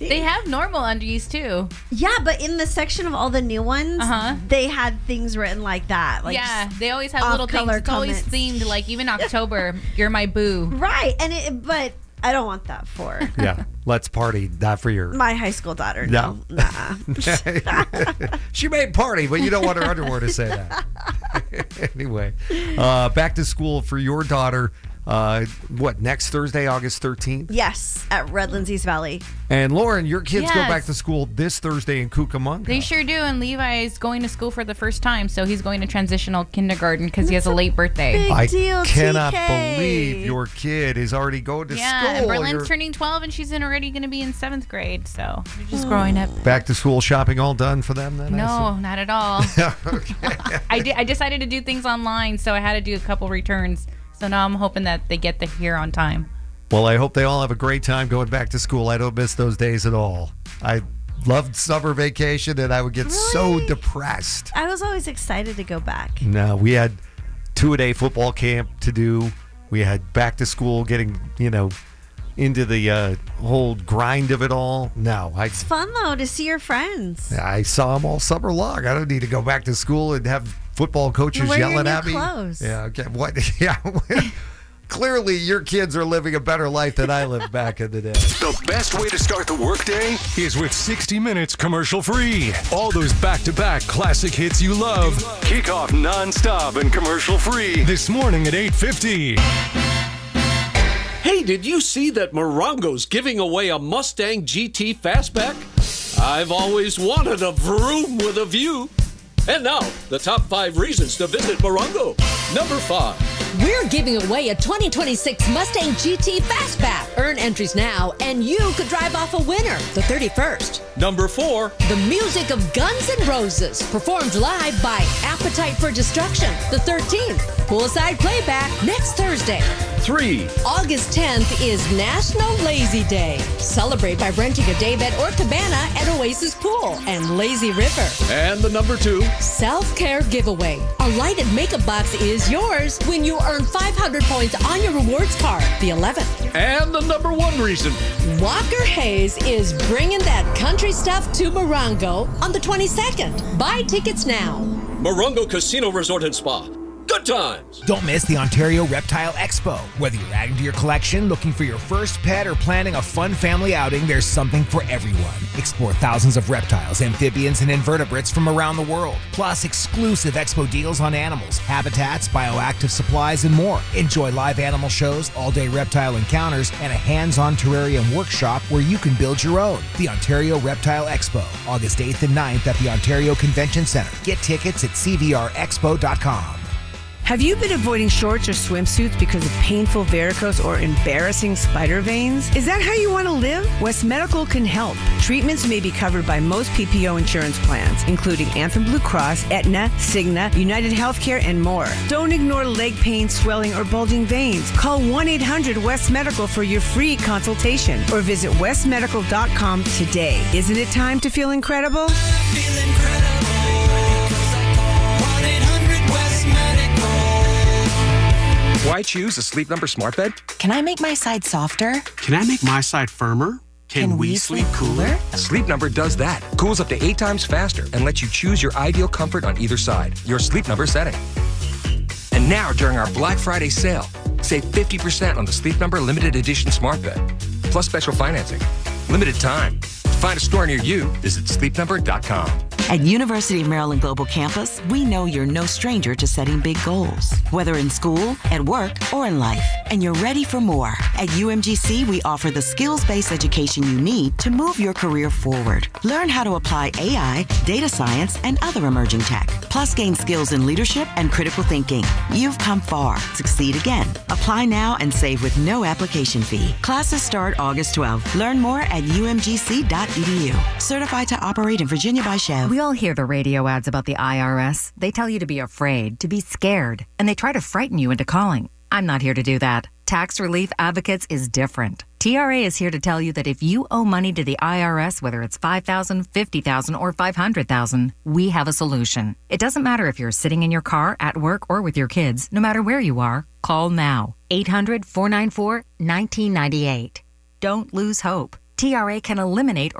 They have normal undies too. Yeah, but in the section of all the new ones, they had things written like that. Like they always have little things. It's always themed, like even October, you're my boo. Right, but I don't want that for. Yeah, let's party, not for your... My high school daughter, no. Nah. She may party, but you don't want her underwear to say that. Anyway, back to school for your daughter. Next Thursday, August 13th? Yes, at Redlands East Valley. And Lauren, your kids go back to school this Thursday in Cucamonga. They sure do, and Levi is going to school for the first time, so he's going to transitional kindergarten because he has a late birthday. Big deal, cannot TK. believe your kid is already going to school. Yeah, and Berlin's turning 12, and she's already going to be in 7th grade, so they're just growing up. Back to school shopping all done for them then? No, not at all. I decided to do things online, so I had to do a couple returns. So now I'm hoping that they get here on time. Well, I hope they all have a great time going back to school. I don't miss those days at all. I loved summer vacation, and I would get so depressed. I was always excited to go back. No, we had 2-a-day football camp to do. We had back to school, getting, into the whole grind of it all. No. It's fun, though, to see your friends. I saw them all summer long. I don't need to go back to school and have football coaches yelling at me. Clothes. Yeah, okay. What? Yeah. Clearly, your kids are living a better life than I lived back in the day. The best way to start the workday is with 60 Minutes commercial free. All those back-to-back classic hits you love. Kick off non-stop and commercial free this morning at 8:50. Hey, did you see that Morongo's giving away a Mustang GT Fastback? I've always wanted a vroom with a view. And now, the top 5 reasons to visit Morongo. Number 5. We're giving away a 2026 Mustang GT Fastback. Earn entries now, and you could drive off a winner the 31st. Number 4. The music of Guns N' Roses, performed live by Appetite for Destruction the 13th. Poolside playback next Thursday. 3. August 10th is National Lazy Day. Celebrate by renting a daybed or cabana at Oasis Pool and Lazy River. And the number 2. Self-care giveaway. A lighted makeup box is yours when you earn 500 points on your rewards card, the 11th. And the number 1 reason. Walker Hayes is bringing that country stuff to Morongo on the 22nd. Buy tickets now. Morongo Casino Resort and Spa. Good times. Don't miss the Ontario Reptile Expo. Whether you're adding to your collection, looking for your first pet, or planning a fun family outing, there's something for everyone. Explore thousands of reptiles, amphibians, and invertebrates from around the world. Plus, exclusive expo deals on animals, habitats, bioactive supplies, and more. Enjoy live animal shows, all-day reptile encounters, and a hands-on terrarium workshop where you can build your own. The Ontario Reptile Expo, August 8th and 9th at the Ontario Convention Centre. Get tickets at cvrexpo.com. Have you been avoiding shorts or swimsuits because of painful varicose or embarrassing spider veins? Is that how you want to live? West Medical can help. Treatments may be covered by most PPO insurance plans, including Anthem Blue Cross, Aetna, Cigna, United Healthcare, and more. Don't ignore leg pain, swelling, or bulging veins. Call 1-800-WEST-MEDICAL for your free consultation or visit westmedical.com today. Isn't it time to feel incredible? Feel incredible. Why choose a Sleep Number smart bed? Can I make my side softer? Can I make my side firmer? Can we sleep cooler? Sleep Number does that. Cools up to 8 times faster and lets you choose your ideal comfort on either side. Your Sleep Number setting. And now, during our Black Friday sale, save 50% on the Sleep Number limited edition smart bed. Plus special financing. Limited time. To find a store near you, visit sleepnumber.com. At University of Maryland Global Campus, we know you're no stranger to setting big goals, whether in school, at work, or in life, and you're ready for more. At UMGC, we offer the skills-based education you need to move your career forward. Learn how to apply AI, data science, and other emerging tech, plus gain skills in leadership and critical thinking. You've come far. Succeed again. Apply now and save with no application fee. Classes start August 12th. Learn more at umgc.edu. Certified to operate in Virginia by Chev. We all hear the radio ads about the IRS. They tell you to be afraid, to be scared, and they try to frighten you into calling. I'm not here to do that. Tax Relief Advocates is different. TRA is here to tell you that if you owe money to the IRS, whether it's $5,000, $50,000, or $500,000, we have a solution. It doesn't matter if you're sitting in your car, at work, or with your kids. No matter where you are, call now. 800-494-1998. Don't lose hope. TRA can eliminate